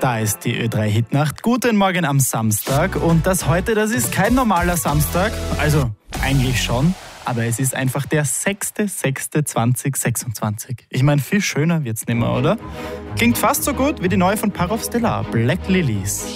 Da ist die Ö3 Hitnacht. Guten Morgen am Samstag. Und das heute, das ist kein normaler Samstag. Also eigentlich schon. Aber es ist einfach der 6.6.2026. Ich meine, viel schöner wird's nicht mehr, oder? Klingt fast so gut wie die neue von Parov Stellar, Black Lilies.